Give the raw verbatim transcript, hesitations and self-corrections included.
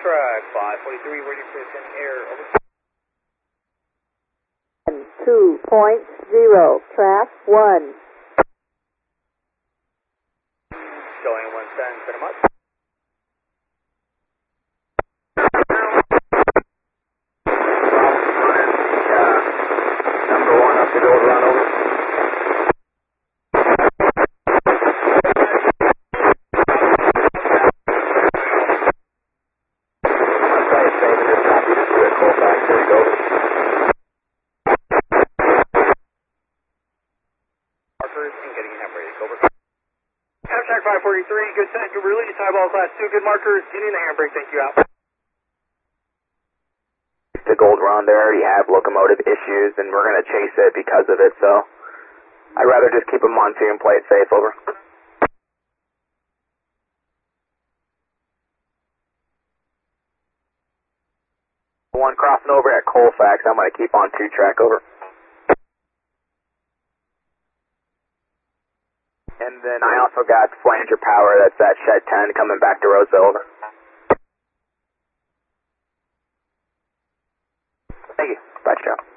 track five forty-three, waiting for ten air, over. two point zero, track one. Showing one ten, set him up. Number one up to go run over. five forty-three, good set, good release, highball class two, good markers, getting the handbrake, thank you, out. The gold run, they already have locomotive issues, and we're going to chase it because of it, so I'd rather just keep them on two and play it safe, over. One crossing over at Colfax, I'm going to keep on two track, over. And then I also got flanger power, that's at shed ten, coming back to Roseville, over. Thank you. Bye, Joe.